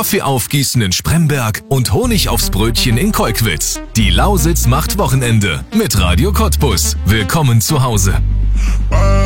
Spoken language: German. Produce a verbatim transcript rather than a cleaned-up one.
Kaffee aufgießen in Spremberg und Honig aufs Brötchen in Kolkwitz. Die Lausitz macht Wochenende mit Radio Cottbus. Willkommen zu Hause.